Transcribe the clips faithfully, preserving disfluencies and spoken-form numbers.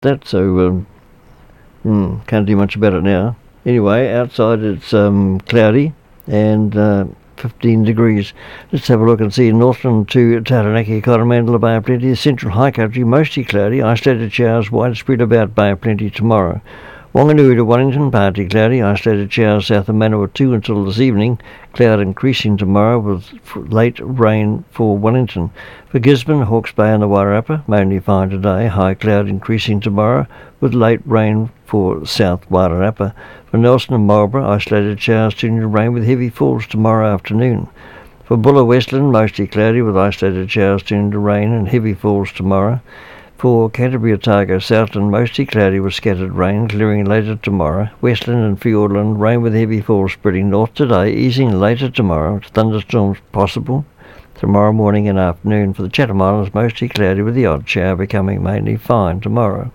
that, so um, hmm, can't do much about it now. Anyway, outside it's um, cloudy and uh, fifteen degrees. Let's have a look and see Northland to Taranaki, Coromandel, Bay of Plenty. Central High Country, mostly cloudy. Isolated showers widespread about Bay of Plenty tomorrow. Wanganui to Wellington, partly cloudy. Isolated showers south of Manawatu until this evening. Cloud increasing tomorrow with late rain for Wellington. For Gisborne, Hawke's Bay and the Wairarapa, mainly fine today. High cloud increasing tomorrow with late rain for South Wairarapa. For Nelson and Marlborough, isolated showers turning to rain with heavy falls tomorrow afternoon. For Buller Westland, mostly cloudy with isolated showers turning to rain and heavy falls tomorrow. For Canterbury, Otago, Southland, mostly cloudy with scattered rain, clearing later tomorrow. Westland and Fiordland, rain with heavy falls spreading north today, easing later tomorrow. Thunderstorms possible tomorrow morning and afternoon. For the Chatham Islands, mostly cloudy with the odd shower becoming mainly fine tomorrow.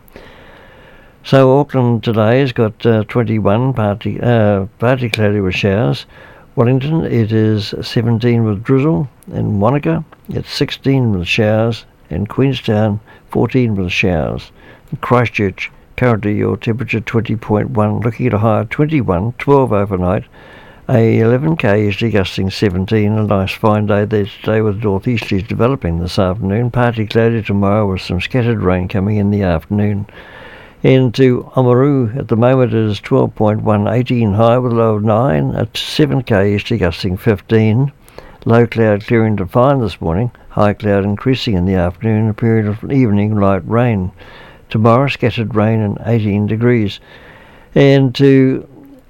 So Auckland today has got uh, twenty-one, partly, uh, partly cloudy with showers. Wellington, it is seventeen with drizzle. In Wanaka, it's sixteen with showers. In Queenstown, fourteen with showers. In Christchurch, currently your temperature twenty point one, looking at a high of twenty-one, twelve overnight. A eleven k easterly gusting seventeen, a nice fine day there today with northeasterlies developing this afternoon. Partly cloudy tomorrow with some scattered rain coming in the afternoon. Into Oamaru at the moment is twelve point one, eighteen high with a low of nine, at seven k easterly gusting fifteen. Low cloud clearing to fine this morning, high cloud increasing in the afternoon, a period of evening light rain. Tomorrow scattered rain and eighteen degrees. And to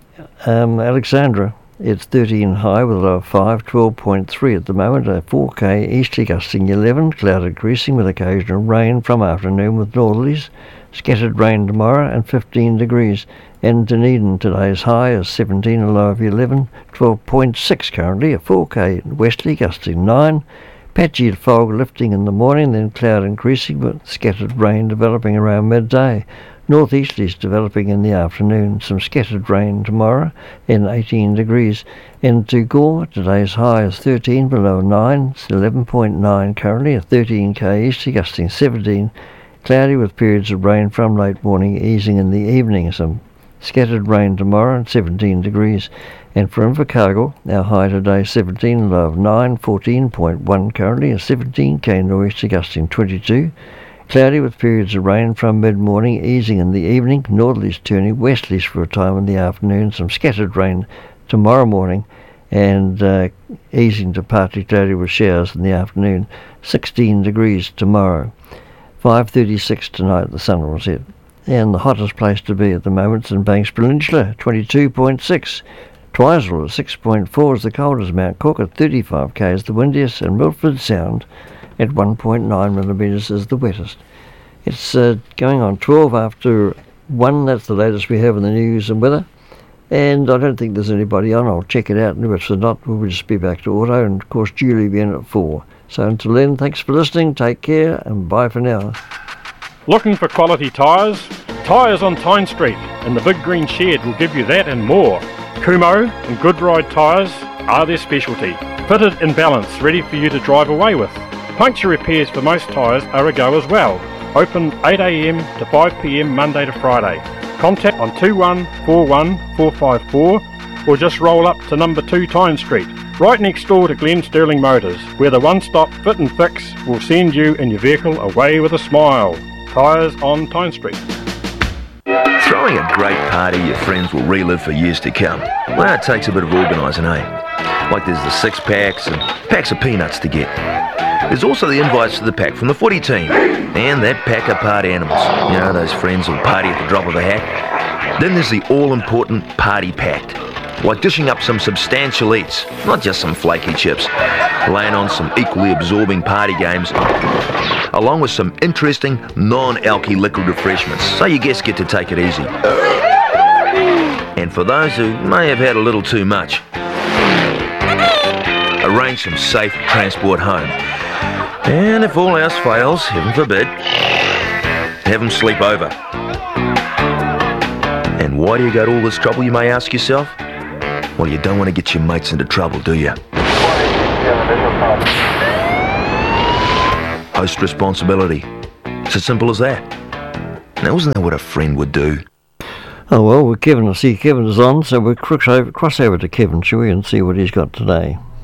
um, Alexandra, it's thirteen high with a low of five, twelve point three at the moment, a four k easterly gusting eleven, cloud increasing with occasional rain from afternoon with northerlies. Scattered rain tomorrow and fifteen degrees. And Dunedin today's high is seventeen, a low of eleven, twelve point six currently, a four k westerly gusting nine. Patchy fog lifting in the morning, then cloud increasing with scattered rain developing around midday. Northeasterlies developing in the afternoon, some scattered rain tomorrow and eighteen degrees. Into Gore, today's high is thirteen, below nine, it's eleven point nine currently, a thirteen k easterly gusting seventeen. Cloudy with periods of rain from late morning, easing in the evening. Some scattered rain tomorrow and seventeen degrees. And for Invercargill, our high today seventeen, low of nine, fourteen point one currently, a seventeen k northeasterly gusting twenty-two. Cloudy with periods of rain from mid-morning, easing in the evening. Northerlies turning westerlies for a time in the afternoon. Some scattered rain tomorrow morning and uh, easing to partly cloudy with showers in the afternoon. sixteen degrees tomorrow. five thirty-six tonight the sun will set. And the hottest place to be at the moment is in Banks Peninsula, twenty-two point six. Twizel at six point four is the coldest. Mount Cook at thirty-five k is the windiest, and Milford Sound at one point nine millimetres is the wettest. It's uh, going on twelve after one, that's the latest we have in the news and weather. And I don't think there's anybody on. I'll check it out, and if it's not, we'll just be back to auto, and of course Julie will be in at four. So until then, thanks for listening, take care, and bye for now. Looking for quality tyres? Tyres on Tyne Street and the Big Green Shed will give you that and more. Kumho and Goodride tyres are their specialty. Fitted and balanced, ready for you to drive away with. Puncture repairs for most tyres are a go as well. Open eight a m to five p m Monday to Friday. Contact on two one four one four five four or just roll up to number two Tyne Street, right next door to Glen Sterling Motors, where the one-stop fit and fix will send you and your vehicle away with a smile. Tyres on Tyne Street. Throwing a great party your friends will relive for years to come. Well, it takes a bit of organising, eh? Like there's the six packs and packs of peanuts to get. There's also the invites to the pack from the footy team and that pack of party animals. You know, those friends who'll party at the drop of a hat. Then there's the all-important party pact. Like dishing up some substantial eats, not just some flaky chips. Laying on some equally absorbing party games, along with some interesting non-alky liquid refreshments, so your guests get to take it easy. And for those who may have had a little too much, arrange some safe transport home. And if all else fails, heaven forbid, have them sleep over. And why do you go to all this trouble, you may ask yourself? Well, you don't want to get your mates into trouble, do you? Host responsibility. It's as simple as that. Now, isn't that what a friend would do? Oh well, with Kevin, I see Kevin is on, so we'll cross over, cross over to Kevin, shall we, and see what he's got today.